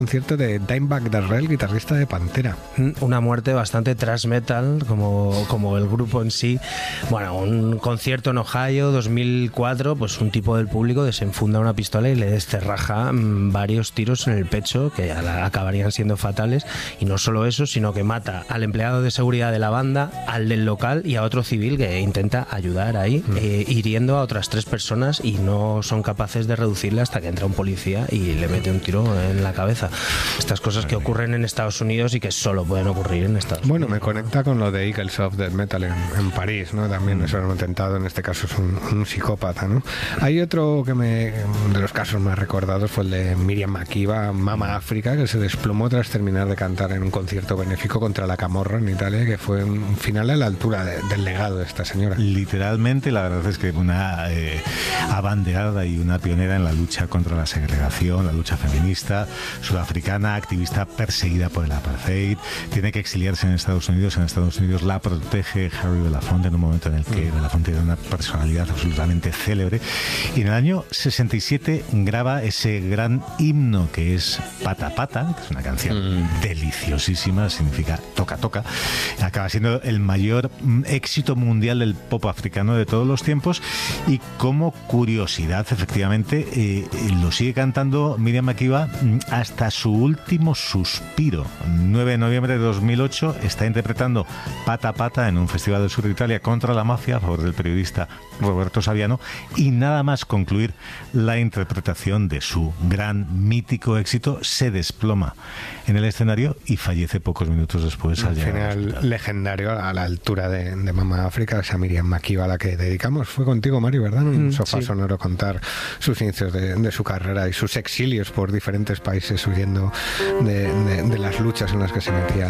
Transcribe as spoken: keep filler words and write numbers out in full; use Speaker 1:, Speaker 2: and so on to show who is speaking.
Speaker 1: concierto de Dimebag Darrell, guitarrista de Pantera.
Speaker 2: Una muerte bastante thrash metal, como, como el grupo en sí. Bueno, un concierto en Ohio, dos mil cuatro, pues un tipo del público desenfunda una pistola y le descerraja mmm, varios tiros en el pecho que acabarían siendo fatales. Y no solo eso, sino que mata al empleado de seguridad de la banda, al del local y a otro civil que intenta ayudar ahí, mm. eh, hiriendo a otras tres personas, y no son capaces de reducirle hasta que entra un policía y le mete un tiro en la cabeza. Estas cosas que ocurren en Estados Unidos y que solo pueden ocurrir en Estados
Speaker 1: bueno,
Speaker 2: Unidos.
Speaker 1: Bueno, me conecta con lo de Eagles of Death Metal en, en París, ¿no? También mm. eso era un atentado, en este caso es un, un psicópata, ¿no? Hay otro que me, de los casos más recordados fue el de Miriam Makeba, Mama África, que se desplomó tras terminar de cantar en un concierto benéfico contra la camorra en Italia, que fue un final a la altura de, del legado de esta señora.
Speaker 3: Literalmente, la verdad es que una eh, abanderada y una pionera en la lucha contra la segregación, la lucha feminista sudafricana, activista perseguida por el apartheid, tiene que exiliarse en Estados Unidos. En Estados Unidos la protege Harry Belafonte en un momento en el que mm. Belafonte era una personalidad absolutamente célebre, y en el año sesenta y siete graba ese gran himno que es Pata Pata, que es una canción mm. deliciosísima, significa toca toca, acaba siendo el mayor éxito mundial del pop africano de todos los tiempos. Y como curiosidad, efectivamente, eh, lo sigue cantando Miriam Makeba hasta su último suspiro. nueve de noviembre de dos mil ocho está interpretando Pata Pata en un festival del sur de Italia contra la mafia a favor del periodista Roberto Saviano, y nada más concluir la interpretación de su gran mítico éxito se desploma en el escenario y fallece pocos minutos después.
Speaker 1: Un final legendario a la altura de, de Mama África, esa Miriam Makeba a la que dedicamos. Fue contigo, Mario, ¿verdad? En un mm, sofá sí. sonoro contar sus inicios de, de su carrera y sus exilios por diferentes países huyendo de, de, de las luchas en las que se metía